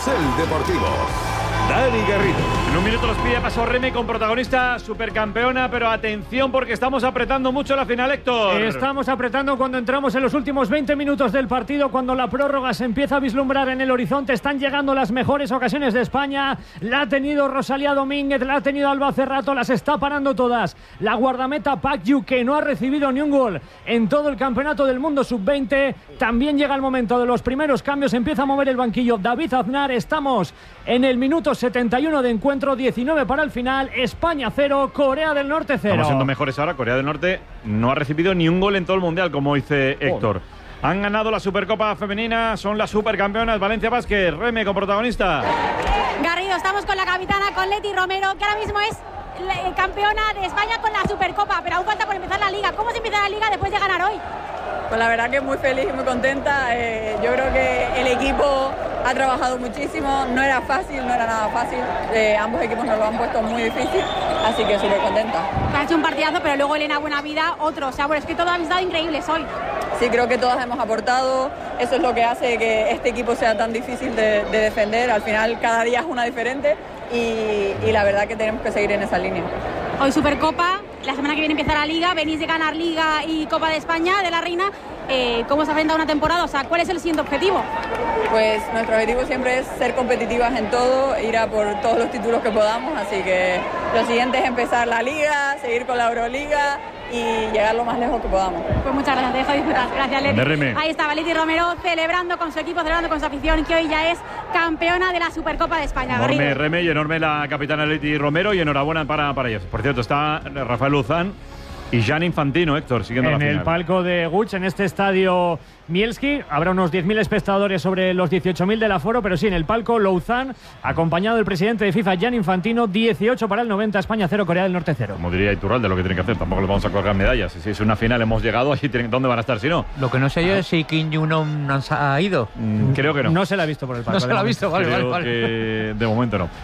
Carrusel Deportivo. Dani Garrido. En un minuto los pide paso Reme con protagonista supercampeona, pero atención porque estamos apretando mucho la final, Héctor. Estamos apretando cuando entramos en los últimos 20 minutos del partido, cuando la prórroga se empieza a vislumbrar en el horizonte. Están llegando las mejores ocasiones de España. La ha tenido Rosalía Domínguez, la ha tenido Alba Cerrato, las está parando todas. La guardameta Pak Yu, que no ha recibido ni un gol en todo el campeonato del mundo sub-20. También llega el momento de los primeros cambios. Empieza a mover el banquillo David Aznar. Estamos en el minuto 71 de encuentro, 19 para el final. España 0, Corea del Norte 0. Estamos siendo mejores ahora. Corea del Norte no ha recibido ni un gol en todo el Mundial, como dice Héctor. Han ganado la Supercopa Femenina, son las supercampeonas. Valencia Vázquez, Reme con protagonista. Garrido, estamos con la capitana, con Leti Romero, que ahora mismo es campeona de España con la Supercopa, pero aún falta por empezar la Liga. ¿Cómo se empieza la Liga después de ganar hoy? Pues la verdad que muy feliz y muy contenta. Yo creo que el equipo ha trabajado muchísimo, no era fácil, no era nada fácil. Ambos equipos nos lo han puesto muy difícil, así que súper contenta. Ha hecho un partidazo, pero luego Elena Buenavida, otro. O sea, bueno, es que todos habéis dado increíbles hoy. Sí, creo que todas hemos aportado. Eso es lo que hace que este equipo sea tan difícil de defender. Al final, cada día es una diferente y la verdad que tenemos que seguir en esa línea. Hoy Supercopa, la semana que viene empieza la Liga, venís de ganar Liga y Copa de España, de la Reina. ¿Cómo se ha enfrentado una temporada? O sea, ¿cuál es el siguiente objetivo? Pues nuestro objetivo siempre es ser competitivas en todo, ir a por todos los títulos que podamos, así que lo siguiente es empezar la Liga, seguir con la Euroliga y llegar lo más lejos que podamos. Pues muchas gracias, te dejo disfrutar. Gracias, Leti. Ahí estaba Leti Romero celebrando con su equipo, celebrando con su afición, que hoy ya es campeona de la Supercopa de España. Enorme Reme y enorme la capitana Leti Romero, y enhorabuena para ellos. Por cierto, está Rafael Luzán y Gianni Infantino, Héctor, siguiendo la final. En el palco de Guch, en este estadio Mielski, habrá unos 10.000 espectadores sobre los 18.000 del aforo, pero sí, en el palco Luzán, acompañado del presidente de FIFA, Gianni Infantino. 18 para el 90, España 0, Corea del Norte 0. Como diría Iturralde, lo que tienen que hacer, tampoco les vamos a colgar medallas. Si es una final, hemos llegado, allí ¿dónde van a estar si no? Lo que no sé yo es si Kim Jong-un ha ido. Creo que no. No se la ha visto por el palco. No se la ha visto, vale. Que de momento no.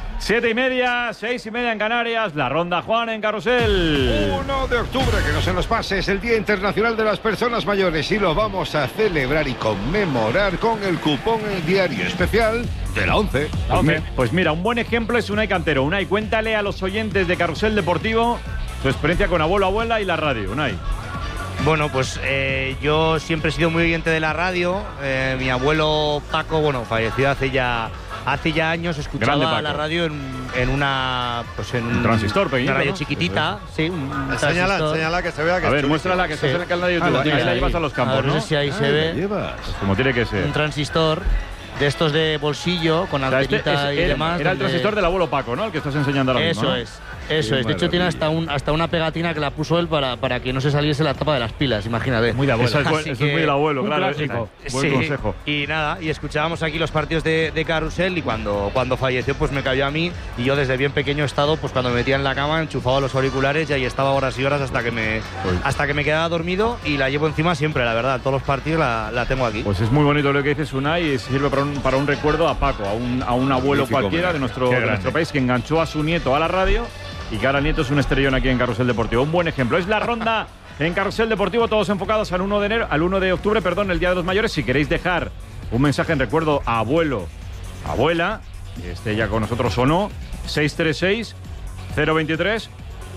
7:30, 6:30 en Canarias, la ronda Juan en Carrusel. 1 de octubre, que no se nos pase, es el Día Internacional de las Personas Mayores y lo vamos a celebrar y conmemorar con el cupón diario especial de la 11. Pues mira, un buen ejemplo es Unai Cantero. Unai, cuéntale a los oyentes de Carrusel Deportivo tu experiencia con abuelo, abuela y la radio. Unai. Bueno, pues yo siempre he sido muy oyente de la radio. Mi abuelo Paco, falleció hace ya años. Escuchaba la radio en una, pues en un transistor pequeñito, una radio ¿no? chiquitita, sí, un Enséñala que se vea que a ver, es muéstrala que se ve en el canal de YouTube. Ahí la llevas a los campos, no ¿no? sé si ahí se ve. Pues como tiene que ser. Un transistor de estos de bolsillo con antenita y demás. Era el transistor del abuelo Paco, ¿no? El que estás enseñando ahora mismo, ¿no? Eso es. De hecho, tiene hasta una pegatina que la puso él para que no se saliese la tapa de las pilas, imagínate. Muy de abuelo. Eso es muy del abuelo, claro. Buen consejo. Y nada, y escuchábamos aquí los partidos de Carrusel y cuando falleció, pues me cayó a mí. Y yo desde bien pequeño he estado, pues cuando me metía en la cama, enchufado los auriculares y ahí estaba horas y horas hasta que me quedaba dormido, y la llevo encima siempre, la verdad. Todos los partidos la tengo aquí. Pues es muy bonito lo que dices, Unai, y sirve para un recuerdo a Paco, a un abuelo cualquiera de nuestro país que enganchó a su nieto a la radio y que ahora el nieto es un estrellón aquí en Carrusel Deportivo. Un buen ejemplo. Es la ronda en Carrusel Deportivo, todos enfocados al 1 de octubre, el Día de los Mayores. Si queréis dejar un mensaje en recuerdo a abuelo, abuela, que esté ya con nosotros o no, 636 023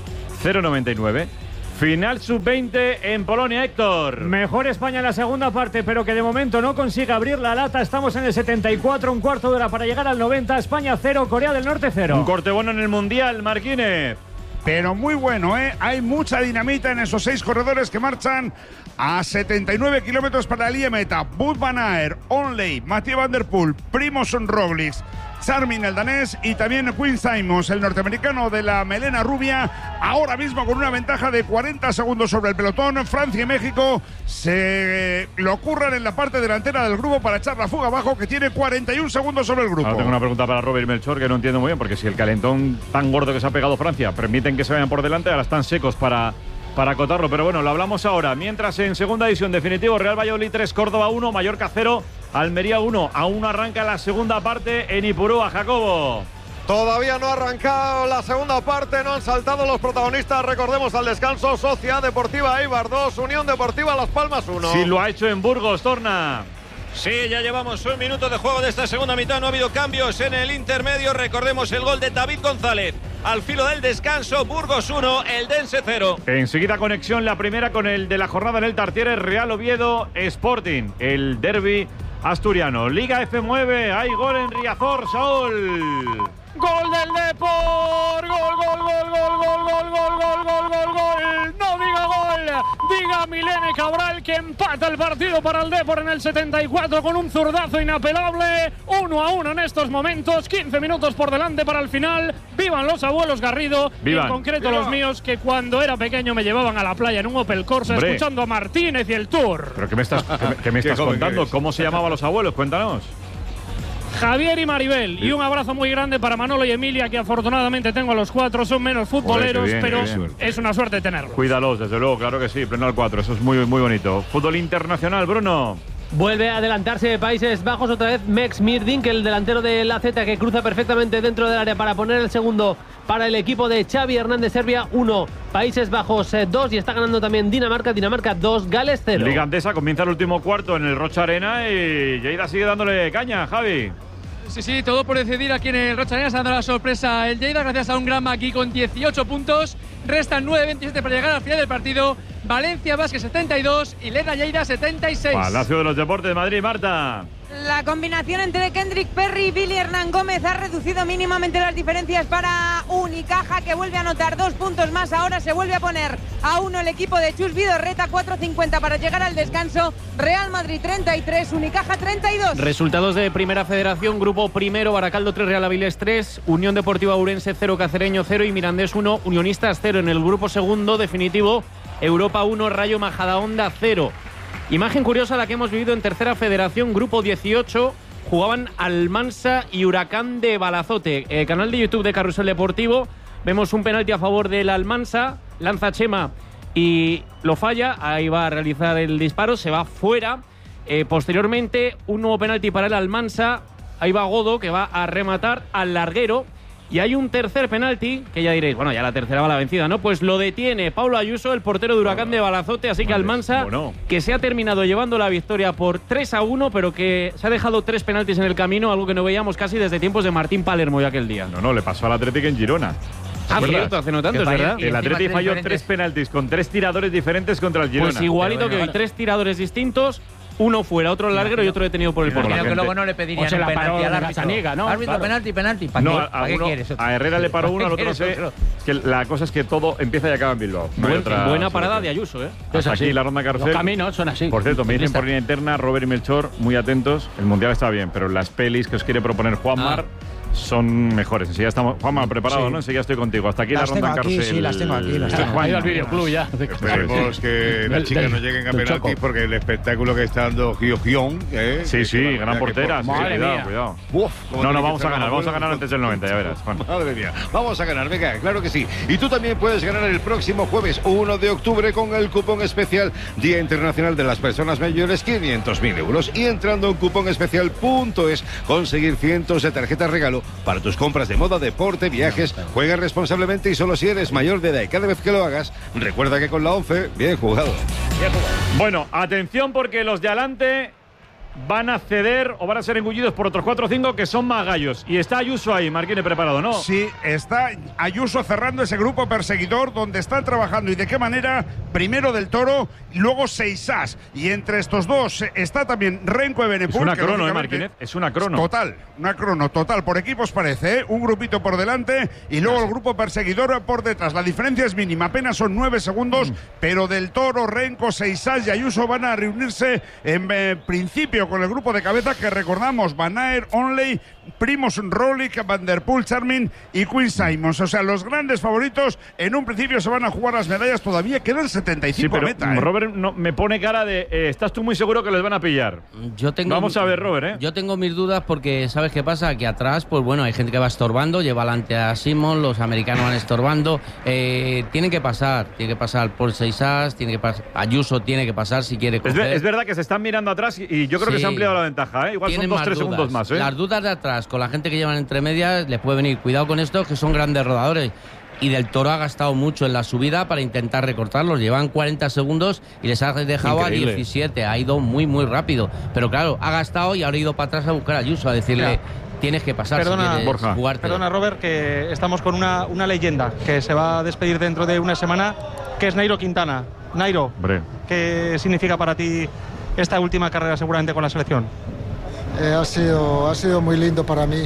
099. Final sub-20 en Polonia, Héctor. Mejor España en la segunda parte, pero que de momento no consigue abrir la lata. Estamos en el 74, un cuarto de hora para llegar al 90. España 0, Corea del Norte 0. Un corte bueno en el Mundial, Marquínez. Pero muy bueno, ¿eh? Hay mucha dinamita en esos 6 corredores que marchan a 79 kilómetros para la línea meta. Wout van Aert, Onley, Mathieu Van Der Poel, Primož Roglic, Charmin, el danés, y también Quinn Simmons, el norteamericano de la melena rubia, ahora mismo con una ventaja de 40 segundos sobre el pelotón. Francia y México se lo curran en la parte delantera del grupo para echar la fuga abajo, que tiene 41 segundos sobre el grupo. Ahora tengo una pregunta para Robert Melchor que no entiendo muy bien, porque si el calentón tan gordo que se ha pegado Francia permiten que se vayan por delante, ahora están secos para acotarlo, pero bueno, lo hablamos ahora. Mientras en segunda división, definitivo, Real Valladolid 3, Córdoba 1, Mallorca 0, Almería 1. Aún arranca la segunda parte en Ipurúa, Jacobo. Todavía no ha arrancado la segunda parte, no han saltado los protagonistas. Recordemos al descanso: Sociedad Deportiva Eibar 2, Unión Deportiva Las Palmas 1. Sí, lo ha hecho en Burgos, Torna. Sí, ya llevamos un minuto de juego de esta segunda mitad. No ha habido cambios en el intermedio. Recordemos el gol de David González al filo del descanso. Burgos 1, Eldense 0. Enseguida conexión, la primera con el de la jornada en el Tartiere, Real Oviedo Sporting, el derbi asturiano. Liga F9, hay gol en Riazor, Saúl. Gol del Depor, gol, no diga gol, diga Milene Cabral que empata el partido para el Depor en el 74 con un zurdazo inapelable, 1-1 en estos momentos, 15 minutos por delante para el final. Vivan los abuelos Garrido, Vivan. y en concreto los míos que cuando era pequeño me llevaban a la playa en un Opel Corsa escuchando a Martínez y el Tour. ¿Pero qué me estás contando? ¿Cómo se llamaban los abuelos? Cuéntanos. Javier y Maribel, y un abrazo muy grande para Manolo y Emilia, que afortunadamente tengo a los 4, son menos futboleros, bien, pero bien. es una suerte tenerlos. Cuídalos, desde luego, claro que sí, pleno al 4, eso es muy, muy bonito. Fútbol internacional, Bruno. Vuelve a adelantarse de Países Bajos otra vez Mex Mirdink, el delantero de la Z, que cruza perfectamente dentro del área para poner el segundo para el equipo de Xavi Hernández. Serbia 1, Países Bajos 2, y está ganando también Dinamarca 2, Gales 0. Liga Andesa comienza el último cuarto en el Rocha Arena y Lleida sigue dándole caña, Javi. Sí, todo por decidir aquí en el Rocha Arena. Se ha dado la sorpresa el Lleida gracias a un gran Maki con 18 puntos. Restan 9-27 para llegar al final del partido. Valencia Basket 72 y Leda Lleida 76. Palacio de los Deportes de Madrid, Marta. La combinación entre Kendrick Perry y Billy Hernán Gómez ha reducido mínimamente las diferencias para Unicaja, que vuelve a anotar 2 puntos más. Ahora se vuelve a poner a 1 el equipo de Chus Vidorreta, 4:50 para llegar al descanso. Real Madrid 33, Unicaja 32. Resultados de Primera Federación, Grupo Primero, Baracaldo 3, Real Avilés 3, Unión Deportiva Ourense 0, Cacereño 0 y Mirandés 1, Unionistas 0. En el grupo segundo definitivo, Europa 1, Rayo Majadahonda 0. Imagen curiosa la que hemos vivido en Tercera Federación, Grupo 18, jugaban Almansa y Huracán de Balazote. Canal de YouTube de Carrusel Deportivo, vemos un penalti a favor del Almansa, lanza Chema y lo falla, ahí va a realizar el disparo, se va fuera. Posteriormente, un nuevo penalti para el Almansa, ahí va Godo, que va a rematar al larguero. Y hay un tercer penalti, que ya diréis, bueno, ya la tercera va la vencida, ¿no? Pues lo detiene Pablo Ayuso, el portero de Huracán de Balazote, así que Almansa, que se ha terminado llevando la victoria por 3-1, pero que se ha dejado 3 penaltis en el camino, algo que no veíamos casi desde tiempos de Martín Palermo ya aquel día. No, le pasó al Atlético en Girona. Cierto, hace no tanto, es verdad. El Atlético falló 3 penaltis con 3 tiradores diferentes contra el Girona. Pues igualito que hoy, 3 tiradores distintos. Uno fuera, otro larguero y otro detenido por el portero. Creo que luego no le pedirían un penalti al árbitro. ¿no? Árbitro, claro. penalti. ¿Para qué quieres? A Herrera le paró uno, al otro no sé. Es que la cosa es que todo empieza y acaba en Bilbao. Buena parada de Ayuso, ¿eh? Hasta aquí la ronda Carrusel. Los caminos son así. Por cierto, me dicen por línea interna, Robert y Melchor, muy atentos. El Mundial está bien, pero las pelis que os quiere proponer Juanmar son mejores. Enseguida estamos, Juanma, preparado, ¿no? Enseguida estoy contigo. Hasta aquí la ronda Carrusel. Sí, las tengo aquí. Ha ido al videoclub ya. Esperemos que las chicas no lleguen a penaltis porque el espectáculo que está dando Gio Gion. Sí, gran portera. Madre mía. Cuidado. No, vamos a ganar antes del 90, ya verás. Madre mía, vamos a ganar, venga, claro que sí. Y tú también puedes ganar el próximo jueves 1 de octubre con el cupón especial Día Internacional de las Personas Mayores, 500.000 euros. Y entrando en cuponespecial.es, conseguir cientos de tarjetas regalo para tus compras de moda, deporte, viajes. Juega responsablemente y solo si eres mayor de edad. Y cada vez que lo hagas, recuerda que con la 11, bien jugado. Bueno, atención porque los de adelante van a ceder o van a ser engullidos por otros 4 o 5 que son más gallos. Y está Ayuso ahí, Marquine preparado, ¿no? Sí, está Ayuso cerrando ese grupo perseguidor donde están trabajando y de qué manera. Primero Del Toro y luego Seisás. Y entre estos dos está también Renko Ebenepul. Es una crono, Marquínez. Es una crono. Total, una crono total. Por equipos parece, ¿eh? Un grupito por delante y luego el grupo perseguidor por detrás. La diferencia es mínima, apenas son 9 segundos, pero Del Toro, Renko, Seisás y Ayuso van a reunirse en principio con el grupo de cabeza que recordamos: Van Aert, Onley, Primoz Roglic, Van der Poel, Charmin y Quinn Simmons. O sea, los grandes favoritos en un principio se van a jugar las medallas. Todavía quedan 75 metas. Robert me pone cara de ¿estás tú muy seguro que les van a pillar? Vamos a ver, Robert, Yo tengo mis dudas porque ¿sabes qué pasa? Aquí atrás, pues bueno, hay gente que va estorbando, lleva adelante a Simon, los americanos van estorbando. Tienen que pasar por Seisás, Ayuso tiene que pasar si quiere coger. Es verdad que se están mirando atrás y yo creo que se ha ampliado la ventaja, ¿eh? Igual son 2-3 segundos más, ¿eh? Las dudas de atrás, con la gente que llevan entre medias, les puede venir. Cuidado con esto, que son grandes rodadores. y Del Toro ha gastado mucho en la subida para intentar recortarlos. Llevan 40 segundos y les ha dejado increíble. A 17. Ha ido muy, muy rápido. Pero claro, ha gastado y ahora ha ido para atrás a buscar a Ayuso, a decirle... Tienes que pasar. Perdona, si Borja. Jugártela. Perdona, Robert, que estamos con una leyenda que se va a despedir dentro de una semana, que es Nairo Quintana. Nairo, ¿qué significa para ti esta última carrera seguramente con la selección? Ha sido muy lindo para mí.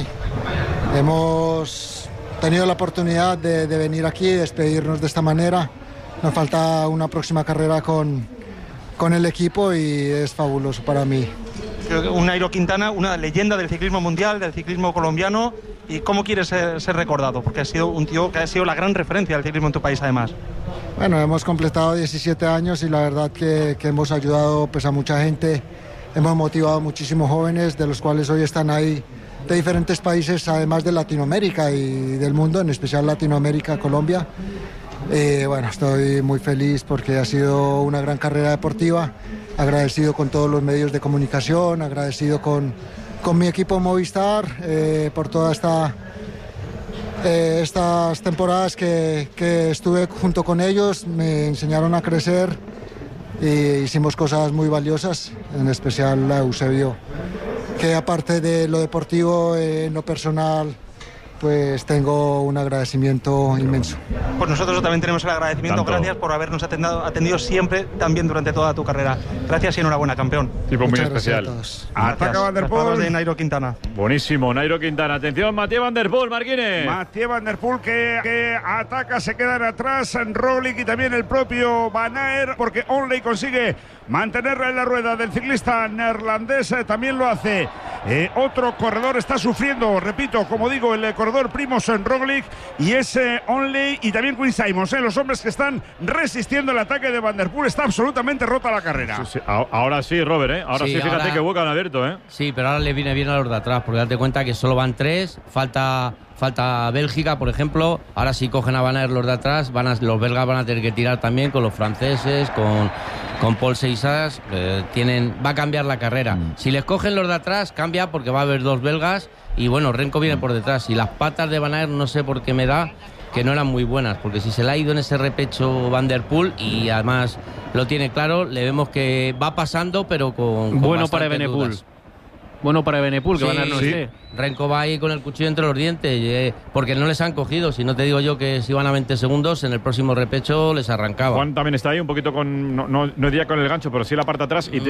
Hemos tenido la oportunidad de venir aquí y despedirnos de esta manera. Nos falta una próxima carrera con el equipo y es fabuloso para mí. Un Nairo Quintana, una leyenda del ciclismo mundial, del ciclismo colombiano. ¿Y cómo quieres ser recordado? Porque ha sido un tío que ha sido la gran referencia del ciclismo en tu país, además. Bueno, hemos completado 17 años y la verdad que hemos ayudado pues, a mucha gente. Hemos motivado a muchísimos jóvenes, de los cuales hoy están ahí de diferentes países, además de Latinoamérica y del mundo, en especial Latinoamérica, Colombia. Bueno, estoy muy feliz porque ha sido una gran carrera deportiva. Agradecido con todos los medios de comunicación, agradecido con mi equipo Movistar por todas estas temporadas que estuve junto con ellos. Me enseñaron a crecer e hicimos cosas muy valiosas, en especial a Eusebio, que aparte de lo deportivo, en lo personal, pues tengo un agradecimiento inmenso. Pues nosotros también tenemos el agradecimiento. Gracias por habernos atendido siempre, también durante toda tu carrera. Gracias y enhorabuena, campeón. Tipo muy especial. Ataca Van der Poel. De Nairo Quintana. Buenísimo, Nairo Quintana. Atención, Mathieu Van der Poel, Marquines. Mathieu Van der Poel que ataca, se quedan atrás en Roglic y también el propio Van Aert, porque Onley consigue mantenerla en la rueda del ciclista neerlandés. También lo hace otro corredor, está sufriendo, repito, como digo, el corredor Primož Roglic y ese Onley y también Quinn Simmons, los hombres que están resistiendo el ataque de Van der Poel. Está absolutamente rota la carrera. Sí. Ahora sí, Robert, ahora sí, fíjate ahora, que hueco han abierto, Sí, pero ahora le viene bien a los de atrás, porque date cuenta que solo van 3, falta Bélgica, por ejemplo. Ahora si cogen a Van Aert los de atrás, los belgas van a tener que tirar también con los franceses, con Paul Seissas. Va a cambiar la carrera. Si les cogen los de atrás, cambia porque va a haber 2 belgas y bueno, Renko viene por detrás. Y las patas de Van Aert no sé por qué me da que no eran muy buenas, porque si se le ha ido en ese repecho Van der Poel y además lo tiene claro, le vemos que va pasando pero con bueno para Evenepoel. Bueno para Evenepoel, que sí, Van Aert no esté. Renko va ahí con el cuchillo entre los dientes, porque no les han cogido. Si no te digo yo que si van a 20 segundos, en el próximo repecho les arrancaba. Juan también está ahí un poquito no diría con el gancho, pero sí la parte atrás. Y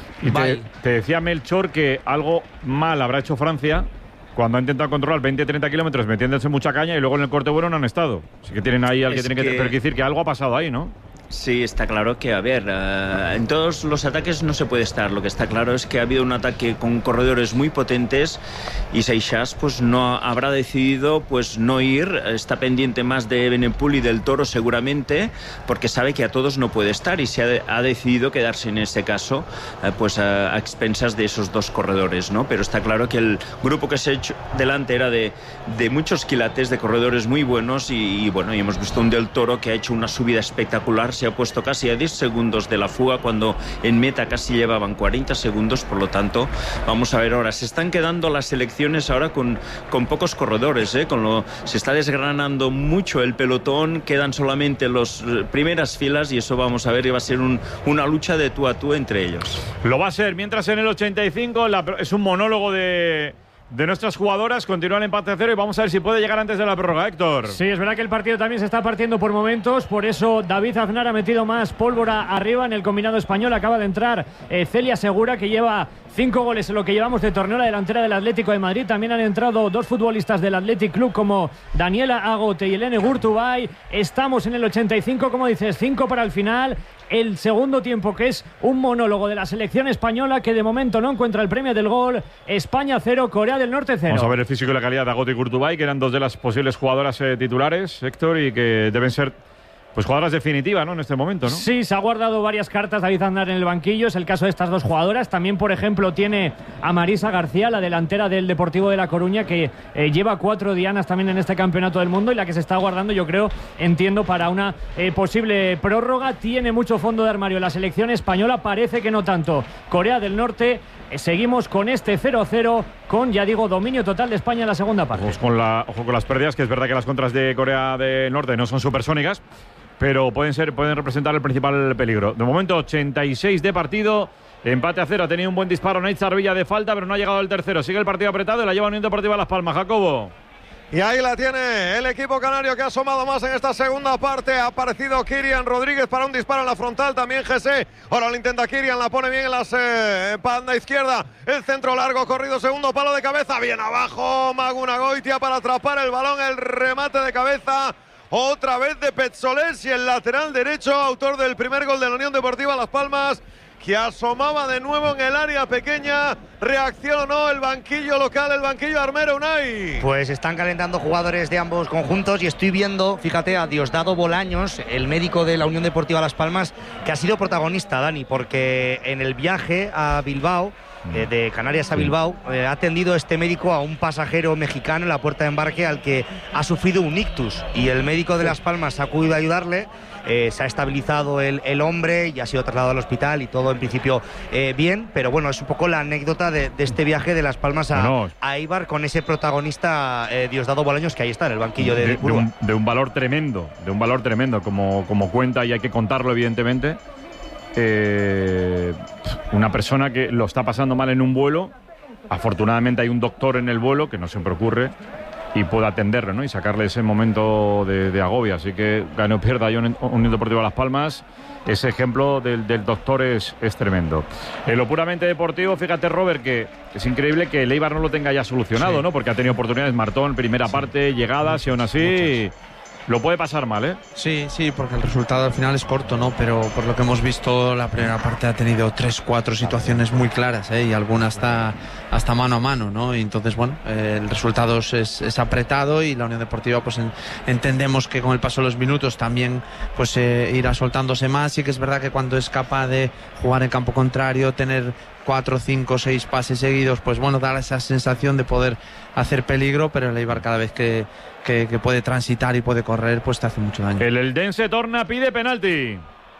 te decía Melchor que algo mal habrá hecho Francia cuando ha intentado controlar 20-30 kilómetros metiéndose mucha caña y luego en el corte bueno no han estado. Así que tienen ahí al que tienen que decir que algo ha pasado ahí, ¿no? Sí, está claro que, a ver, en todos los ataques no se puede estar. Lo que está claro es que ha habido un ataque con corredores muy potentes y Seissas pues no habrá decidido pues no ir. Está pendiente más de Evenepoel y del Toro seguramente, porque sabe que a todos no puede estar y se ha decidido quedarse en este caso pues a expensas de esos 2 corredores, ¿no? Pero está claro que el grupo que se ha hecho delante era de muchos quilates, de corredores muy buenos y bueno, y hemos visto un del Toro que ha hecho una subida espectacular. Se ha puesto casi a 10 segundos de la fuga cuando en meta casi llevaban 40 segundos, por lo tanto vamos a ver ahora, se están quedando las selecciones ahora con pocos corredores, se está desgranando mucho el pelotón, quedan solamente las primeras filas y eso vamos a ver, y va a ser una lucha de tú a tú entre ellos. Lo va a ser, mientras en el 85 es un monólogo de nuestras jugadoras, continúa el empate a 0 y vamos a ver si puede llegar antes de la prórroga, Héctor. Sí, es verdad que el partido también se está partiendo por momentos, por eso David Aznar ha metido más pólvora arriba en el combinado español. Acaba de entrar Celia Segura, que lleva 5 goles en lo que llevamos de torneo, la delantera del Atlético de Madrid. También han entrado 2 futbolistas del Athletic Club como Daniela Agote y Helene Gurtubay. Estamos en el 85, como dices, 5 para el final. El segundo tiempo, que es un monólogo de la selección española, que de momento no encuentra el premio del gol. España 0, Corea del Norte 0. Vamos a ver el físico y la calidad de Agote y Gurtubay, que eran 2 de las posibles jugadoras titulares, Héctor, y que deben ser pues jugadoras definitivas, ¿no? En este momento, ¿no? Sí, se ha guardado varias cartas David Aznar en el banquillo. Es el caso de estas 2 jugadoras. También, por ejemplo, tiene a Marisa García, la delantera del Deportivo de La Coruña, que lleva 4 dianas también en este campeonato del mundo y la que se está guardando, yo creo, entiendo, para una posible prórroga. Tiene mucho fondo de armario la selección española, parece que no tanto. Corea del Norte, seguimos con este 0-0 con, ya digo, dominio total de España en la segunda parte. Ojo con las pérdidas, que es verdad que las contras de Corea del Norte no son supersónicas, pero pueden representar el principal peligro. De momento, 86 de partido, empate a 0. Ha tenido un buen disparo Naitzar Villa de falta, pero no ha llegado al tercero. Sigue el partido apretado y la lleva Unión Deportiva Las Palmas. Jacobo. Y ahí la tiene el equipo canario, que ha asomado más en esta segunda parte. Ha aparecido Kirian Rodríguez para un disparo en la frontal. También Jesse. Ahora lo intenta Kirian, la pone bien en la banda izquierda. El centro largo, corrido, segundo palo de cabeza. Bien abajo Maguna Goitia para atrapar el balón. El remate de cabeza. Otra vez de Petzoles, y el lateral derecho, autor del primer gol de la Unión Deportiva Las Palmas, que asomaba de nuevo en el área pequeña. ¿Reaccionó el banquillo local, el banquillo armero, Unai? Pues están calentando jugadores de ambos conjuntos y estoy viendo, fíjate, a Diosdado Bolaños, el médico de la Unión Deportiva Las Palmas, que ha sido protagonista, Dani, porque en el viaje a Bilbao, de Canarias a Bilbao, ha atendido este médico a un pasajero mexicano en la puerta de embarque al que ha sufrido un ictus, y el médico de Las Palmas ha acudido a ayudarle. Se ha estabilizado el hombre y ha sido trasladado al hospital y todo en principio bien, pero bueno, es un poco la anécdota de este viaje de Las Palmas a Eibar, con ese protagonista Diosdado Bolaños, que ahí está en el banquillo de un valor tremendo, como cuenta, y hay que contarlo evidentemente. Una persona que lo está pasando mal en un vuelo. Afortunadamente hay un doctor en el vuelo, que no siempre ocurre, y puede atenderle, ¿no? Y sacarle ese momento de agobio. Así que gane o pierda Unión Deportiva Las Palmas, ese ejemplo del doctor es tremendo. En lo puramente deportivo, fíjate, Robert, que es increíble que el Eibar no lo tenga ya solucionado, sí, ¿no? Porque ha tenido oportunidades Martón, primera parte, llegadas, y aún así lo puede pasar mal, ¿eh? Sí, porque el resultado al final es corto, ¿no? Pero por lo que hemos visto, la primera parte ha tenido 3-4 situaciones muy claras, ¿eh? Y algunas hasta mano a mano, ¿no? Y entonces, bueno, el resultado es apretado, y la Unión Deportiva, pues entendemos que con el paso de los minutos también pues irá soltándose más. Sí que es verdad que cuando es capaz de jugar en campo contrario, tener 4, 5, 6 pases seguidos, pues bueno, da esa sensación de poder hacer peligro, pero el Eibar cada vez que puede transitar y puede correr, pues te hace mucho daño. El Eldense torna, pide penalti.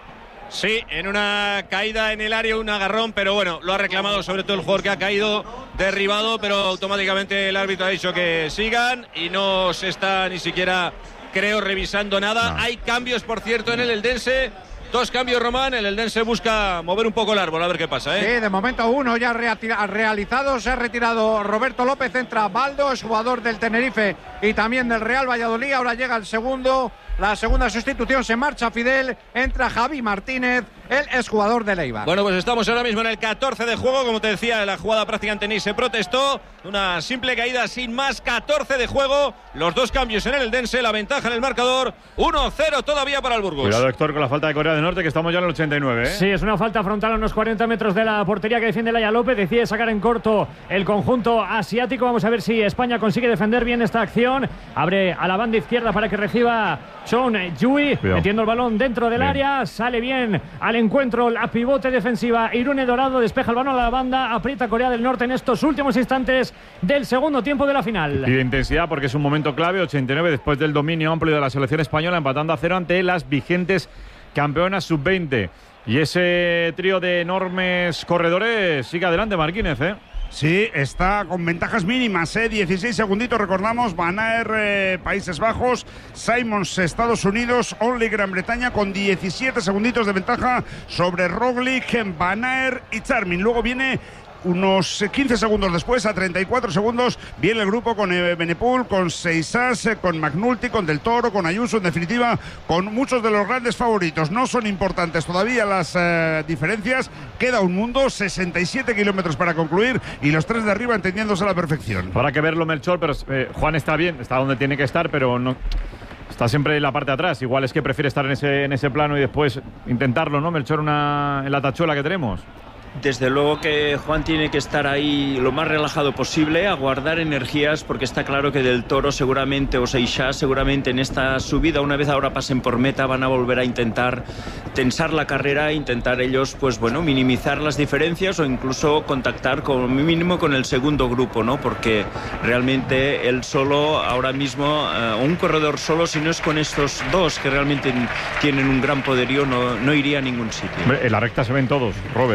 Sí, en una caída en el área, un agarrón, pero bueno, lo ha reclamado sobre todo el jugador que ha caído derribado, pero automáticamente el árbitro ha dicho que sigan y no se está ni siquiera, creo, revisando nada. No. Hay cambios, por cierto, en el Eldense. 2 cambios, Román. El Eldense busca mover un poco el árbol, a ver qué pasa, ¿eh? Sí, de momento uno ya realizado. Se ha retirado Roberto López, entra Baldo, es jugador del Tenerife y también del Real Valladolid. Ahora llega el segundo. La segunda sustitución, se marcha Fidel, entra Javi Martínez, él es jugador de Eibar. Bueno, pues estamos ahora mismo en el 14 de juego, como te decía, la jugada prácticamente ni se protestó, una simple caída sin más. 14 de juego, los 2 cambios en el Eldense, la ventaja en el marcador, 1-0 todavía para el Burgos. Cuidado, Héctor, con la falta de Corea del Norte, que estamos ya en el 89, ¿eh? Sí, es una falta frontal a unos 40 metros de la portería que defiende Laia López. Decide sacar en corto el conjunto asiático. Vamos a ver si España consigue defender bien esta acción. Abre a la banda izquierda para que reciba Chon Yui, metiendo el balón dentro del área. Sale bien al encuentro la pivote defensiva Irune Dorado, despeja el balón a la banda, aprieta Corea del Norte en estos últimos instantes del segundo tiempo de la final. Y de intensidad, porque es un momento clave. 89 después del dominio amplio de la selección española, empatando a 0 ante las vigentes campeonas sub-20. Y ese trío de enormes corredores sigue adelante, Marquínez, ¿eh? Sí, está con ventajas mínimas, 16 segunditos, recordamos. Van Aer, Países Bajos, Simons, Estados Unidos, Only Gran Bretaña con 17 segunditos de ventaja sobre Roglic, Van Aer y Charmin. Luego viene unos 15 segundos después, a 34 segundos, viene el grupo con Benepul, con Seisas, con McNulty, con Del Toro, con Ayuso, en definitiva, con muchos de los grandes favoritos. No son importantes todavía las diferencias, queda un mundo, 67 kilómetros para concluir y los 3 de arriba entendiéndose a la perfección. Habrá que verlo, Melchor, pero Juan está bien, está donde tiene que estar, pero no... Está siempre en la parte de atrás. Igual es que prefiere estar en ese plano y después intentarlo, ¿no, Melchor, en la tachuela que tenemos? Desde luego que Juan tiene que estar ahí lo más relajado posible, a guardar energías, porque está claro que Del Toro seguramente, o Seixas seguramente en esta subida, una vez ahora pasen por meta, van a volver a intentar tensar la carrera, intentar ellos, pues bueno, minimizar las diferencias o incluso contactar como mínimo con el segundo grupo, ¿no? Porque realmente él solo, ahora mismo, un corredor solo, si no es con estos dos que realmente tienen un gran poderío, no iría a ningún sitio. Hombre, en la recta se ven todos, Robert. Sí,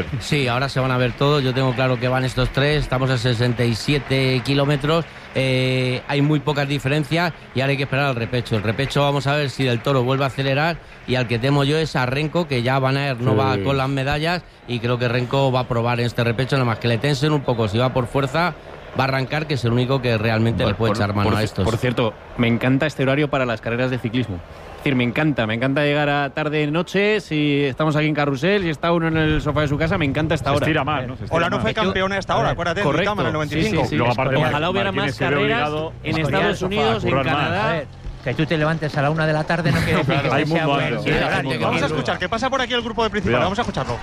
Sí, ahora se van a ver todos. Yo tengo claro que van estos tres. Estamos a 67 kilómetros. Hay muy pocas diferencias y ahora hay que esperar al repecho. El repecho vamos a ver si Del Toro vuelve a acelerar, y al que temo yo es a Renko, que ya Van Aert no va con las medallas, y creo que Renko va a probar en este repecho, nada más que le tensen un poco. Si va por fuerza, va a arrancar, que es el único que realmente le puede echar mano a estos. Por cierto, me encanta este horario para las carreras de ciclismo. Es decir, me encanta llegar a tarde-noche. Si estamos aquí en Carrusel, si está uno en el sofá de su casa, me encanta esta hora. Se estira más, ¿no? Hola, no fue campeona a esta hora, acuérdate, correcto. en el 95. Sí. Ojalá hubiera más carreras en Estados Unidos, en Canadá. Que tú te levantes a la 1 de la tarde no quiere decir que sea bueno. Vamos a escuchar, que pasa por aquí el grupo de principal. Vamos a escucharlo.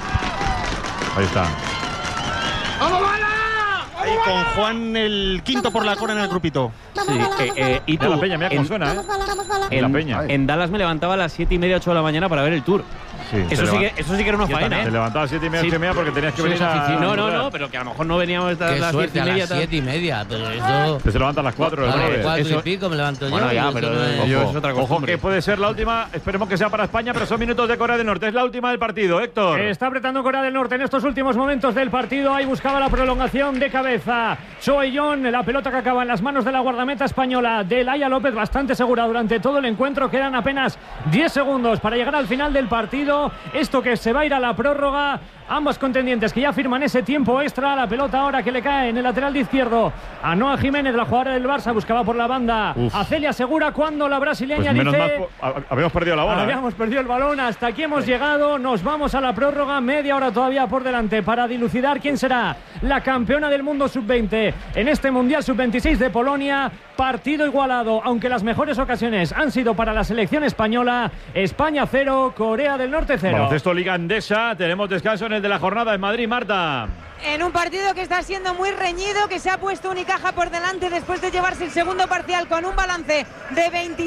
Ahí está. ¡Vamos, Bala! Ahí con Juan el quinto por la cora en el grupito. Sí, y tú, la Peña, mira cómo suena, La Peña. En Dallas me levantaba a las 7:30, 8 de la mañana para ver el Tour. Sí, eso sí que era una faena, Te levantaba a 7:30, 8:30 porque tenías que venir a... No, pero que a lo mejor no veníamos a las 7:30. A las 7:30, pero eso... Que se levanta a las 4. A las 4 y pico me levanto yo. Bueno, ya, pero yo es otra cosa. Ojo, que puede ser la última. Esperemos que sea para España, pero son minutos de Corea del Norte. Es la última del partido, Héctor. Está apretando Corea del Norte en estos últimos momentos del partido. Ahí buscaba la prolongación de cabeza Choeyón, la pelota que acaba en las manos de la guardameta española de Laia López, bastante segura durante todo el encuentro. Quedan apenas 10 segundos para llegar al final del partido. Esto que se va a ir a la prórroga. Ambos contendientes que ya firman ese tiempo extra. La pelota ahora que le cae en el lateral de izquierdo a Noa Jiménez, la jugadora del Barça, buscaba por la banda a Celia Segura, cuando la brasileña pues menos dice... mal, habíamos perdido la bola. Habíamos perdido el balón, hasta aquí hemos llegado, nos vamos a la prórroga, media hora todavía por delante para dilucidar quién será la campeona del mundo sub-20 en este Mundial sub-26 de Polonia. Partido igualado, aunque las mejores ocasiones han sido para la selección española. España 0, Corea del Norte 0. Baloncesto Liga Endesa, tenemos descanso en el de la jornada en Madrid, Marta. En un partido que está siendo muy reñido, que se ha puesto Unicaja por delante después de llevarse el segundo parcial con un balance de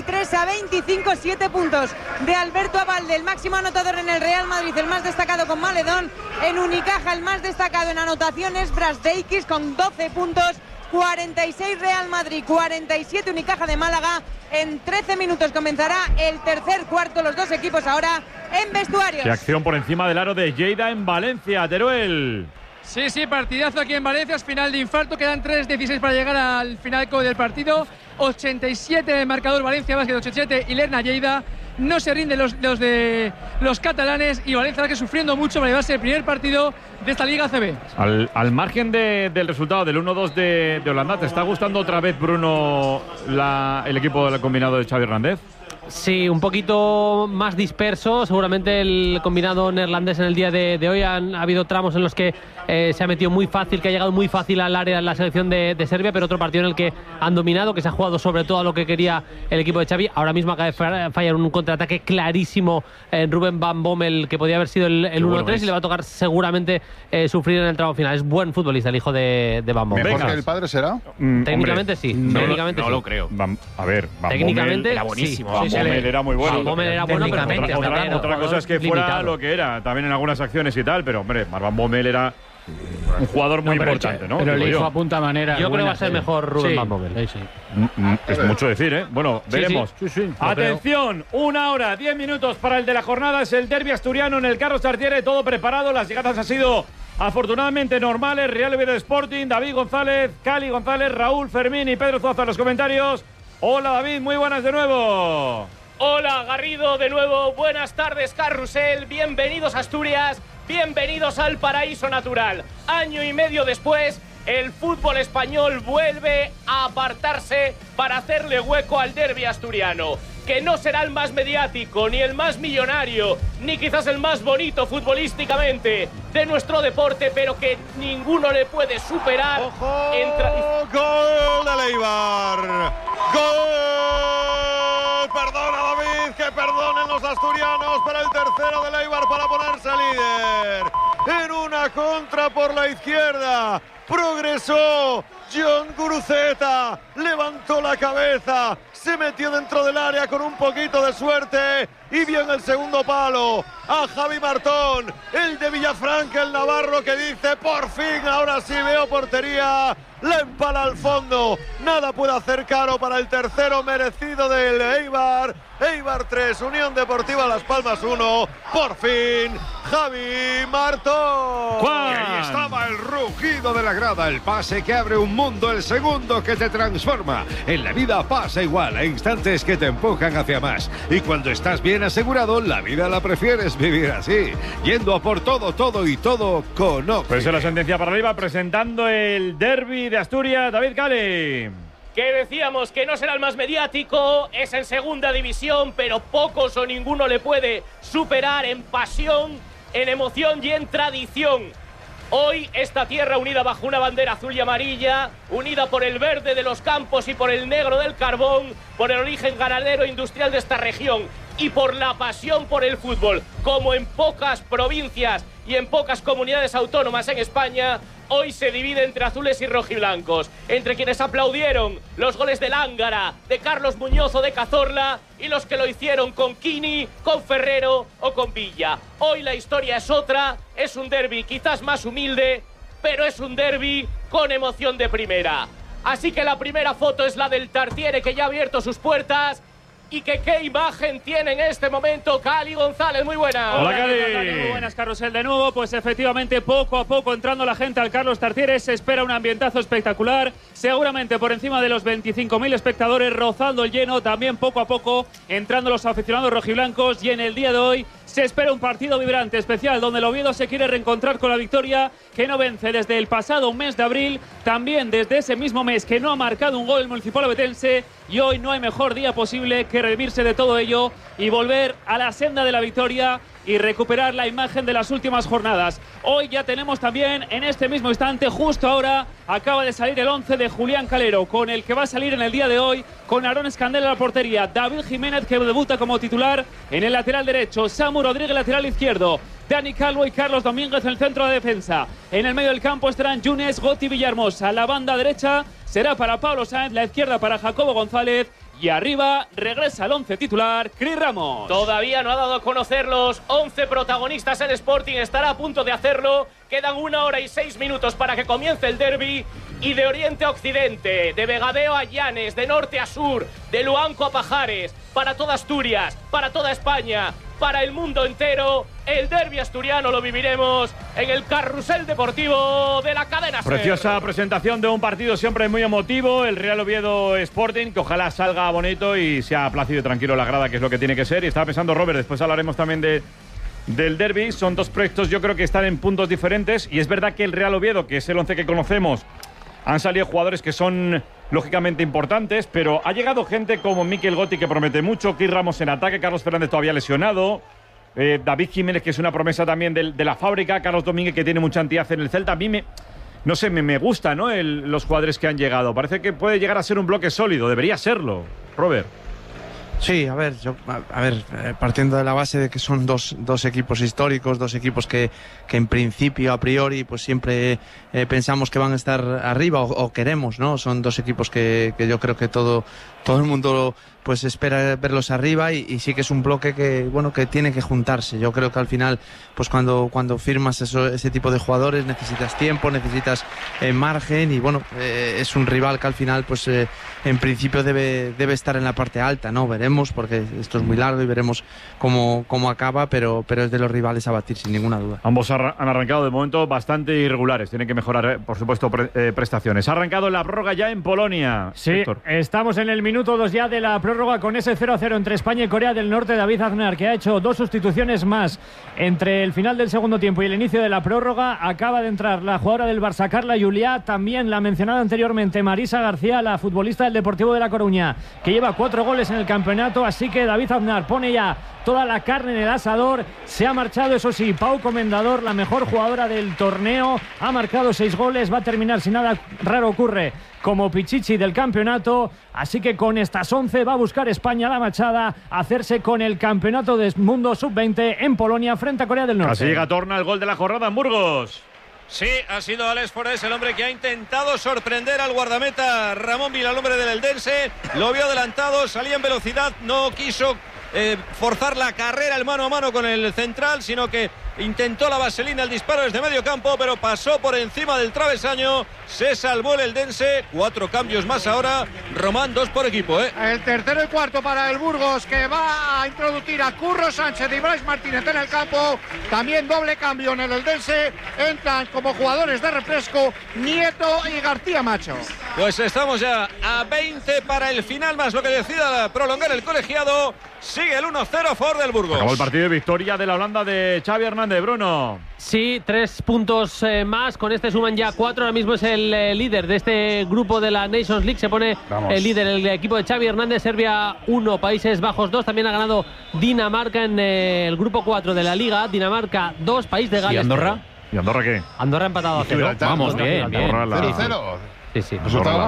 23-25, 7 puntos de Alberto Abalde, el máximo anotador en el Real Madrid, el más destacado con Maledón. En Unicaja el más destacado en anotaciones, Brasdeikis, con 12 puntos. 46 Real Madrid, 47 Unicaja de Málaga. En 13 minutos comenzará el tercer cuarto, los dos equipos ahora en vestuarios. Qué acción por encima del aro de Lleida en Valencia, Teruel. Sí, partidazo aquí en Valencia, es final de infarto, quedan 3:16 para llegar al final del partido. 87 de marcador, Valencia Basket 87 y Lerna Lleida. No se rinden los catalanes, y Valencia que sufriendo mucho para llevarse el primer partido de esta Liga ACB. Al margen del resultado del 1-2 de Holanda, ¿te está gustando otra vez, Bruno, el equipo del combinado de Xavi Hernández? Sí, un poquito más disperso. Seguramente el combinado neerlandés en el día de hoy ha habido tramos en los que se ha metido muy fácil, que ha llegado muy fácil al área la selección de Serbia, pero otro partido en el que han dominado, que se ha jugado sobre todo a lo que quería el equipo de Xavi. Ahora mismo acaba de fallar un contraataque clarísimo en Ruben Van Bommel, que podía haber sido el 1-3, y le va a tocar seguramente sufrir en el tramo final. Es buen futbolista el hijo de Van Bommel. ¿Mejor que el padre será? Técnicamente sí. Técnicamente no lo creo. Van técnicamente era buenísimo. Van Bommel era muy bueno. Van Bommel era bueno, pero otra cosa es que fuera lo que era, también en algunas acciones y tal, pero hombre, Van Bommel era un jugador muy importante, ¿no? Pero le hizo a punta manera. Yo creo que va a ser mejor Rubén Van Bommel. Es mucho decir, ¿eh? Bueno, veremos. Sí, atención, 1 hora, 10 minutos para el de la jornada. Es el derbi asturiano en el Carlos Tartiere, todo preparado. Las llegadas han sido afortunadamente normales. Real Oviedo Sporting, David González, Cali González, Raúl Fermín y Pedro Zuazo en los comentarios. Hola David, muy buenas de nuevo. Hola Garrido, de nuevo, buenas tardes Carrusel, bienvenidos a Asturias, bienvenidos al paraíso natural. Año y medio después, el fútbol español vuelve a apartarse para hacerle hueco al derbi asturiano, que no será el más mediático, ni el más millonario, ni quizás el más bonito futbolísticamente de nuestro deporte, pero que ninguno le puede superar. ¡Ojo! ¡Gol de Leibar! ¡Gol! Perdona David, que perdonen los asturianos, para el tercero de Leibar para ponerse líder. En una contra por la izquierda, progresó John Guruceta levantó la cabeza, se metió dentro del área con un poquito de suerte y vio en el segundo palo a Javi Martón, el de Villafranca, el navarro, que dice: por fin, ahora sí veo portería. La empala al fondo, nada puede hacer Caro para el tercero merecido del Eibar. Eibar 3, Unión Deportiva Las Palmas 1. Por fin, Javi Martón. Y ahí estaba el rugido de la grada, el pase que abre un mundo, el segundo que te transforma. En la vida pasa igual, hay instantes que te empujan hacia más. Y cuando estás bien asegurado, la vida la prefieres vivir así, yendo a por todo, todo y todo con Oxy. Pues es la sentencia para arriba, presentando el derbi de Asturias, David Cali. Que decíamos que no será el más mediático, es en segunda división, pero pocos o ninguno le puede superar en pasión, en emoción y en tradición. Hoy esta tierra unida bajo una bandera azul y amarilla, unida por el verde de los campos y por el negro del carbón, por el origen ganadero e industrial de esta región y por la pasión por el fútbol, como en pocas provincias y en pocas comunidades autónomas en España, hoy se divide entre azules y rojiblancos, entre quienes aplaudieron los goles de Lángara, de Carlos Muñoz o de Cazorla, y los que lo hicieron con Quini, con Ferrero o con Villa. Hoy la historia es otra, es un derbi quizás más humilde, pero es un derbi con emoción de primera. Así que la primera foto es la del Tartiere, que ya ha abierto sus puertas. Y que qué imagen tiene en este momento Cali González. Muy buenas. Hola, Cali. Muy buenas, Carrusel, de nuevo. Pues efectivamente, poco a poco entrando la gente al Carlos Tartiere. Se espera un ambientazo espectacular, seguramente por encima de los 25.000 espectadores, rozando el lleno. También poco a poco entrando los aficionados rojiblancos. Y en el día de hoy se espera un partido vibrante, especial, donde el Oviedo se quiere reencontrar con la victoria, que no vence desde el pasado mes de abril, también desde ese mismo mes que no ha marcado un gol el Municipal Ovetense, y hoy no hay mejor día posible que redimirse de todo ello y volver a la senda de la victoria y recuperar la imagen de las últimas jornadas. Hoy ya tenemos también, en este mismo instante, justo ahora, acaba de salir el 11 de Julián Calero, con el que va a salir en el día de hoy, con Aarón Escandel en la portería, David Jiménez, que debuta como titular en el lateral derecho, Samu Rodríguez lateral izquierdo, Dani Calvo y Carlos Domínguez en el centro de defensa. En el medio del campo estarán Yunes, Goti, Villahermosa. La banda derecha será para Pablo Sáenz, la izquierda para Jacobo González. Y arriba regresa el 11 titular, Cris Ramos. Todavía no ha dado a conocer los 11 protagonistas el Sporting, estará a punto de hacerlo. Quedan 1 hora y 6 minutos para que comience el derbi. Y de oriente a occidente, de Vegadeo a Llanes, de norte a sur, de Luanco a Pajares, para toda Asturias, para toda España, para el mundo entero, el derbi asturiano lo viviremos en el Carrusel Deportivo de la cadena SER. Preciosa presentación de un partido siempre muy emotivo, el Real Oviedo Sporting, que ojalá salga bonito y sea plácido y tranquilo la grada, que es lo que tiene que ser. Y estaba pensando, Robert, después hablaremos también del derbi. Son dos proyectos, yo creo que están en puntos diferentes, y es verdad que el Real Oviedo, que es el 11 que conocemos, han salido jugadores que son lógicamente importantes, pero ha llegado gente como Mikel Goti, que promete mucho, Cris Ramos en ataque, Carlos Fernández todavía lesionado, David Jiménez, que es una promesa también de la fábrica, Carlos Domínguez, que tiene mucha entidad en el Celta. A mí me gusta, ¿no? Los jugadores que han llegado. Parece que puede llegar a ser un bloque sólido, debería serlo, Robert. Sí, partiendo de la base de que son dos equipos históricos, dos equipos que en principio, a priori, pues siempre pensamos que van a estar arriba o queremos, ¿no? Son dos equipos que yo creo que todo el mundo pues espera verlos arriba, y sí que es un bloque que tiene que juntarse. Yo creo que al final, pues cuando firmas ese tipo de jugadores, necesitas tiempo, necesitas margen, y es un rival que al final pues en principio debe estar en la parte alta, ¿no? Veremos, porque esto es muy largo y veremos cómo acaba, pero es de los rivales a batir sin ninguna duda. Ambos han arrancado de momento bastante irregulares, tienen que mejorar, por supuesto, prestaciones. Ha arrancado la prórroga ya en Polonia. Sí, Héctor. Estamos en el minuto 2 ya de la prórroga, con ese 0-0 entre España y Corea del Norte. David Aznar, que ha hecho 2 sustituciones más entre el final del segundo tiempo y el inicio de la prórroga. Acaba de entrar la jugadora del Barça, Carla Juliá, también la mencionada anteriormente Marisa García, la futbolista del Deportivo de La Coruña, que lleva 4 goles en el campeonato. Así que David Aznar pone ya toda la carne en el asador. Se ha marchado, eso sí, Pau Comendador, la mejor jugadora del torneo, ha marcado 6 goles, va a terminar, si nada raro ocurre, como Pichichi del campeonato. Así que con estas 11 va a buscar España la machada, hacerse con el campeonato del mundo sub-20 en Polonia frente a Corea del Norte. Así llega Torna, el gol de la jornada en Burgos. Sí, ha sido Alex Forés el hombre que ha intentado sorprender al guardameta Ramón Vila, el hombre del Eldense. Lo vio adelantado, salía en velocidad, no quiso forzar la carrera el mano a mano con el central, sino que intentó la vaselina, el disparo desde medio campo, pero pasó por encima del travesaño. Se salvó el Eldense. 4 cambios más ahora. Román, 2 por equipo. El tercero y cuarto para el Burgos, que va a introducir a Curro Sánchez y Brais Martínez en el campo. También doble cambio en el Eldense. Entran como jugadores de refresco Nieto y García Macho. Pues estamos ya a 20 para el final, más lo que decida prolongar el colegiado. Sigue el 1-0 a favor del Burgos. Acabó el partido de victoria de la Holanda de Xavi Hernández, Bruno. Sí, 3 puntos más. Con este suman ya 4. Ahora mismo es el líder de este grupo de la Nations League. Se pone el líder, el equipo de Xavi Hernández. Serbia 1, Países Bajos 2. También ha ganado Dinamarca en el grupo 4 de la Liga. Dinamarca 2, País de Gales. ¿Y Andorra? ¿Y Andorra qué? Andorra ha empatado a 0. Vamos, bien, bien. 0-0. Sí.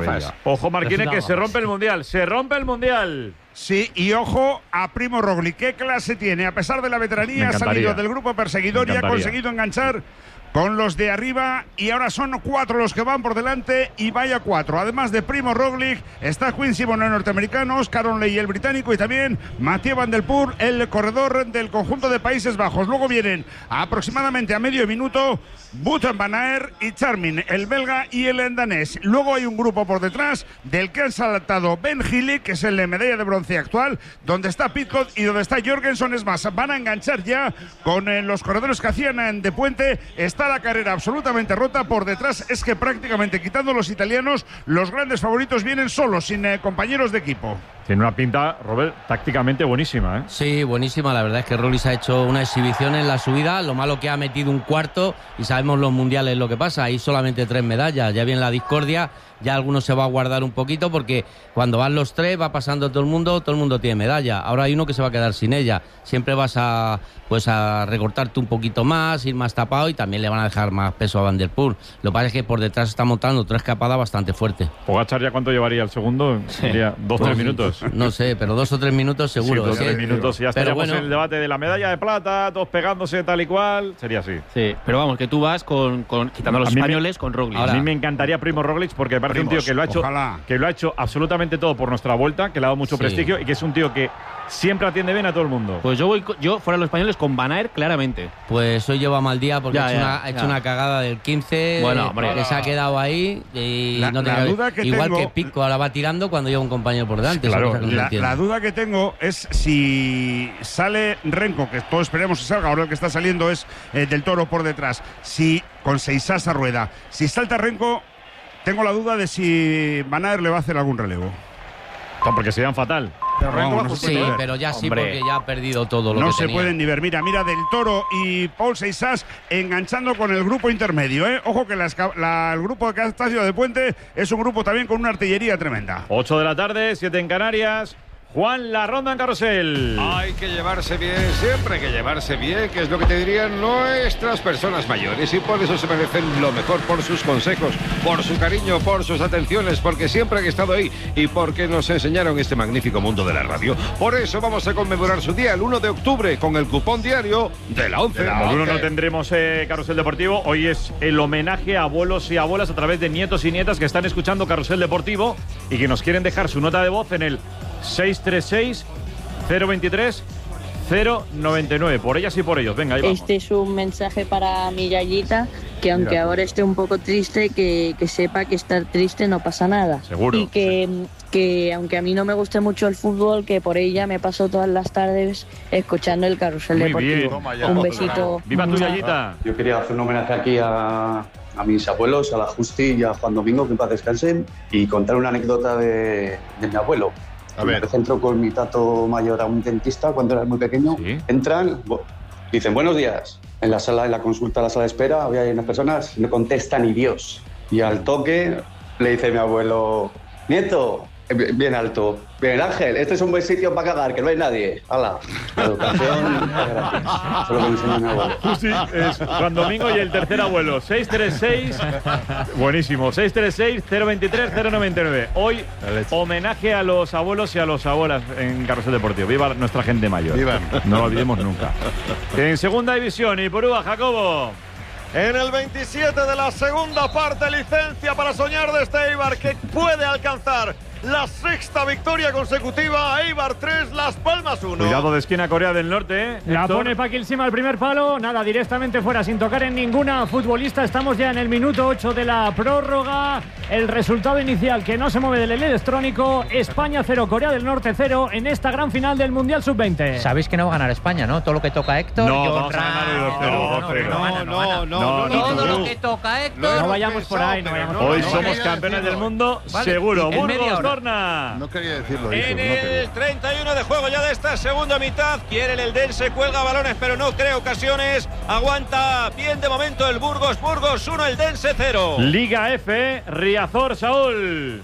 Ojo, Marquines, que se rompe el Mundial. ¡Se rompe el Mundial! Sí, y ojo a Primo Roglic. ¿Qué clase tiene? A pesar de la veteranía, ha salido del grupo perseguidor y ha conseguido enganchar con los de arriba, y ahora son 4 los que van por delante, y vaya 4. Además de Primo Roglic, está Quincy Bono, el norteamericano, Oscar Onley, el británico, y también Mathieu Van Der Poel, el corredor del conjunto de Países Bajos. Luego vienen aproximadamente a medio minuto Wout van Aert y Charmin, el belga y el danés. Luego hay un grupo por detrás del que han saltado Ben Hill, que es el de medalla de bronce actual, donde está Pidcock y donde está Jorgensen. Es más, van a enganchar ya con los corredores que hacían de puente. Está la carrera absolutamente rota. Por detrás es que prácticamente, quitando los italianos, los grandes favoritos vienen solos, sin compañeros de equipo. Tiene una pinta, Robert, tácticamente buenísima, ¿eh? Sí, buenísima. La verdad es que Roglic ha hecho una exhibición en la subida. Lo malo que ha metido un cuarto, y sabemos los mundiales lo que pasa. Hay solamente 3 medallas. Ya viene la discordia. Ya alguno se va a guardar un poquito, porque cuando van los 3 va pasando todo el mundo tiene medalla. Ahora hay uno que se va a quedar sin ella. Siempre vas a recortarte un poquito más, ir más tapado, y también le van a dejar más peso a Van Der Poel. Lo que pasa es que por detrás está montando 3 escapadas bastante fuerte. Pogačar, ¿ya cuánto llevaría el segundo? Sería 2-3 minutos. No sé, pero 2 o 3 minutos seguro. Sí, 2 o 3 minutos y ya estaríamos en el debate de la medalla de plata, todos pegándose tal y cual. Sería así. Sí, pero vamos, que tú vas quitando a los españoles con Roglic. A mí me encantaría Primo Roglic, porque me parece un tío que lo ha hecho absolutamente todo por nuestra vuelta, que le ha dado mucho prestigio, y que es un tío que siempre atiende bien a todo el mundo. Pues yo fuera de los españoles con Van Aert, claramente. Pues hoy lleva mal día porque ha hecho una cagada del 15, que se ha quedado ahí, y la duda que igual tengo, que Pico ahora va tirando cuando lleva un compañero por delante. Claro, la duda que tengo es si sale Renko, que todos esperemos que salga, ahora el que está saliendo es del Toro por detrás, si con Seisás a rueda, si salta Renko, tengo la duda de si Van Aert le va a hacer algún relevo. No, porque serían fatal. Pero ya sí, porque ya ha perdido todo lo que tenía. No se pueden ni ver. Mira, Del Toro y Paul Seisás enganchando con el grupo intermedio. Ojo que el grupo que ha estado de puente es un grupo también con una artillería tremenda. 8 de la tarde, 7 en Canarias. Juan, la ronda en carrusel. Hay que llevarse bien, siempre hay que llevarse bien, que es lo que te dirían nuestras personas mayores, y por eso se merecen lo mejor, por sus consejos, por su cariño, por sus atenciones, porque siempre han estado ahí y porque nos enseñaron este magnífico mundo de la radio. Por eso vamos a conmemorar su día el 1 de octubre con el cupón diario de la 11. Como el 1 no tendremos Carrusel Deportivo, hoy es el homenaje a abuelos y abuelas a través de nietos y nietas que están escuchando Carrusel Deportivo y que nos quieren dejar su nota de voz en el 636-023-099. Por ellas y por ellos. Venga, ahí vamos. Este es un mensaje para mi Yayita, que aunque ahora esté un poco triste, que sepa que estar triste no pasa nada. Seguro. Y que aunque a mí no me guste mucho el fútbol, que por ella me paso todas las tardes escuchando el Carrusel Deportivo. Un besito. ¡Viva tu Yayita! Yo quería hacer un homenaje aquí a mis abuelos, a la Justi y a Juan Domingo, que en paz descansen, y contar una anécdota de mi abuelo. Me entró con mi tato mayor a un dentista cuando era muy pequeño. ¿Sí? Entran, dicen buenos días. En la consulta, la sala de espera, había unas personas, no contesta ni Dios. Y al toque le dice mi abuelo, nieto, bien alto, bien Ángel, este es un buen sitio para cagar, que no hay nadie. ¡Hala! La educación gratis. Eso es lo que me enseñó mi abuelo. Sí, es Juan Domingo y el tercer abuelo. 636, buenísimo, 636-023-099. Hoy, homenaje a los abuelos y a las abuelas en Carrusel Deportivo. Viva nuestra gente mayor. Viva. No lo olvidemos nunca. En segunda división, Ipurúa, Jacobo. En el 27 de la segunda parte, licencia para soñar de este Eibar, que puede alcanzar la sexta victoria consecutiva. Eibar 3, Las Palmas 1. Cuidado de esquina Corea del Norte. La Héctor. pone Paqui encima al primer palo. Nada, directamente fuera, sin tocar en ninguna futbolista. Estamos ya en el minuto 8 de la prórroga. El resultado inicial que no se mueve del electrónico. España 0, Corea del Norte 0 en esta gran final del Mundial Sub-20. Sabéis que no va a ganar España, ¿no? Todo lo que toca Héctor. No, vamos a ganar el 2-0. No. Todo lo que toca Héctor. No vayamos por ahí, no vayamos por ahí. Hoy somos campeones del mundo, seguro. Burgos, Dorna. No quería decirlo. En el 31 de juego ya de esta segunda mitad, quiere el Eldense, cuelga balones, pero no crea ocasiones. Aguanta bien de momento el Burgos. Burgos 1, Eldense 0. Liga F, Riazor, Saúl.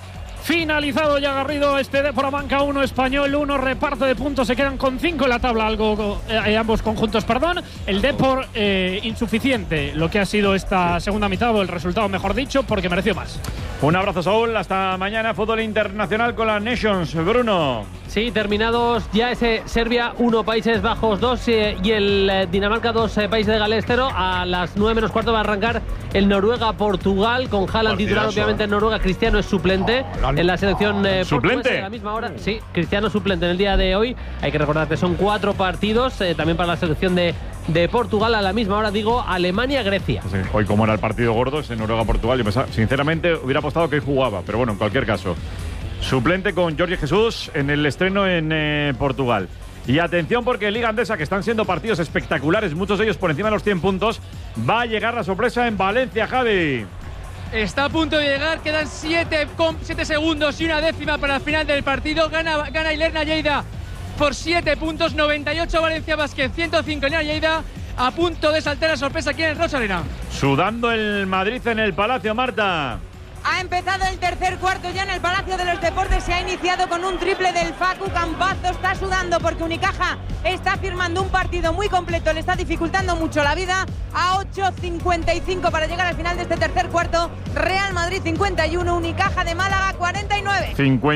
Finalizado ya Garrido, este de Foramanca 1, Español 1, reparto de puntos, se quedan con 5 en la tabla, ambos conjuntos, perdón. El Depor insuficiente, lo que ha sido esta segunda mitad, o el resultado mejor dicho, porque mereció más. Un abrazo, Saúl, hasta mañana, fútbol internacional con la Nations, Bruno. Sí, terminados ya ese Serbia 1, Países Bajos 2 y el Dinamarca 2, Países de Gales 0. A las 9 menos cuarto va a arrancar el Noruega-Portugal, con Haaland titular obviamente en Noruega. Cristiano es suplente en la selección ¿Suplente? A la misma hora. Sí, Cristiano suplente en el día de hoy. Hay que recordar que son 4 partidos también para la selección de Portugal. A la misma hora, digo, Alemania-Grecia. Sí, hoy como era el partido gordo, ese Noruega-Portugal, yo pensaba, sinceramente hubiera apostado que jugaba, pero bueno, en cualquier caso. Suplente con Jorge Jesús en el estreno en Portugal. Y atención porque Liga Andesa, que están siendo partidos espectaculares, muchos de ellos por encima de los 100 puntos, va a llegar la sorpresa en Valencia, Javi. Está a punto de llegar, quedan 7 segundos y una décima para el final del partido. Gana Ilerna Lleida por 7 puntos, 98 Valencia Basket, 105 Ilerna Lleida. A punto de saltar la sorpresa aquí en el Rocha Arena. Sudando el Madrid en el Palacio, Marta. Ha empezado el tercer cuarto ya en el Palacio de los Deportes. Se ha iniciado con un triple del Facu Campazo. Está sudando porque Unicaja está firmando un partido muy completo. Le está dificultando mucho la vida. A 8:55 para llegar al final de este tercer cuarto. Real Madrid 51, Unicaja de Málaga 49.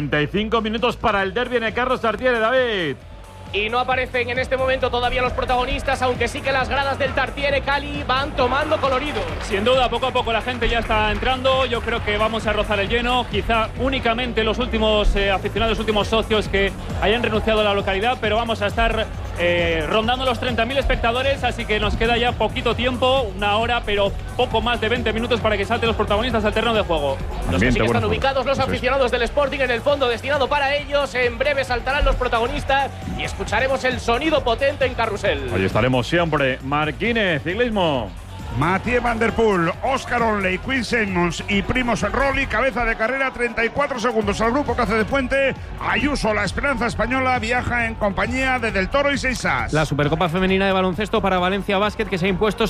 55 minutos para el derbi en el Carlos Tartiere, David. Y no aparecen en este momento todavía los protagonistas, aunque sí que las gradas del Tartiere Cali van tomando colorido. Sin duda, poco a poco la gente ya está entrando. Yo creo que vamos a rozar el lleno. Quizá únicamente los últimos aficionados, los últimos socios que hayan renunciado a la localidad, pero vamos a estar rondando los 30.000 espectadores, así que nos queda ya poquito tiempo, una hora, pero poco más de 20 minutos para que salten los protagonistas al terreno de juego. Los que sí que están ubicados, los aficionados del Sporting en el fondo destinado para ellos. En breve saltarán los protagonistas y escucharemos el sonido potente en carrusel. Hoy estaremos siempre. Marquínez, ciclismo. Mathieu Van Der Poel, Oscar Onley, Quinn Simmons y Primoz Roglic, cabeza de carrera, 34 segundos al grupo que hace de puente. Ayuso, la esperanza española, viaja en compañía de Del Toro y Seisas. La Supercopa Femenina de Baloncesto para Valencia Basket, que se ha impuesto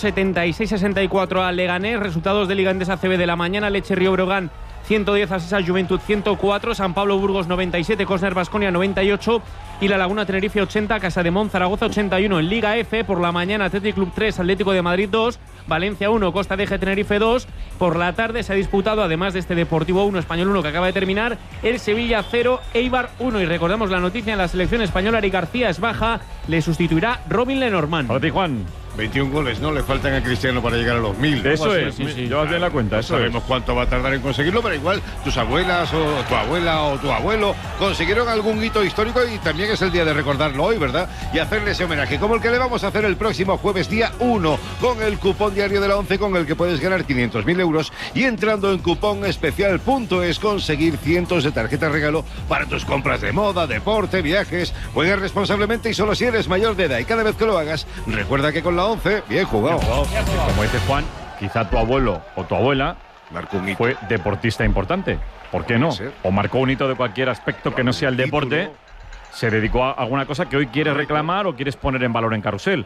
76-64 a Leganés. Resultados de Liga Endesa CB de la mañana: Leche Río Breogán 110 a Sesa Juventud 104, San Pablo Burgos 97, Cosner Baskonia 98 y La Laguna Tenerife 80, Casademón Zaragoza 81. En Liga F por la mañana Athletic Club 3, Atlético de Madrid 2, Valencia 1, Costa de Eje Tenerife 2. Por la tarde se ha disputado, además de este Deportivo 1, Español 1 que acaba de terminar, el Sevilla 0, Eibar 1. Y recordamos la noticia en la selección española: Eric García es baja, le sustituirá Robin Lenormand. Para ti, Juan. 21 goles, ¿no? Le faltan a Cristiano para llegar a los 1000. Eso es, sí. Llevas bien la cuenta. No sabemos cuánto va a tardar en conseguirlo, pero igual tus abuelas o tu abuela o tu abuelo consiguieron algún hito histórico y también es el día de recordarlo hoy, ¿verdad? Y hacerle ese homenaje, como el que le vamos a hacer el próximo jueves, día 1, con el cupón diario de la 11 con el que puedes ganar 500.000 euros y entrando en cuponespecial.es conseguir cientos de tarjetas regalo para tus compras de moda, deporte, viajes. Juega responsablemente y solo si eres mayor de edad, y cada vez que lo hagas, recuerda que con la 11, bien jugado. Como dice Juan, quizá tu abuelo o tu abuela fue deportista importante. ¿Por qué no? O marcó un hito de cualquier aspecto que no sea el deporte. Se dedicó a alguna cosa que hoy quieres reclamar o quieres poner en valor en carrusel.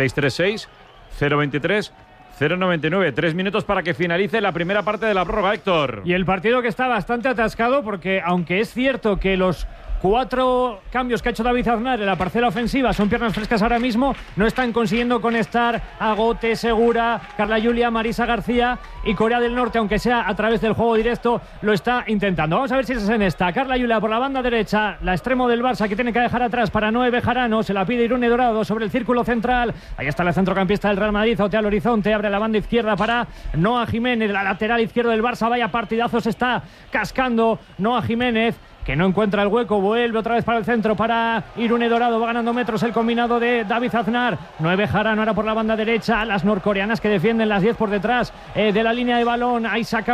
636-023-099. 3 minutos para que finalice la primera parte de la prórroga, Héctor. Y el partido que está bastante atascado porque, aunque es cierto que los 4 cambios que ha hecho David Aznar en la parcela ofensiva son piernas frescas ahora mismo. No están consiguiendo conectar a Gote, Segura, Carla Julia, Marisa García, y Corea del Norte, aunque sea a través del juego directo, lo está intentando. Vamos a ver si es en esta. Carla Julia por la banda derecha, la extremo del Barça que tiene que dejar atrás para Noé Bejarano. Se la pide Irune Dorado sobre el círculo central. Ahí está la centrocampista del Real Madrid, Oteal Horizonte. Abre la banda izquierda para Noa Jiménez, la lateral izquierda del Barça. Vaya partidazo se está cascando Noa Jiménez, que no encuentra el hueco, vuelve otra vez para el centro para Irune Dorado, va ganando metros el combinado de David Aznar. 9 Jarano ahora por la banda derecha, las norcoreanas que defienden las 10 por detrás de la línea de balón. Ahí saca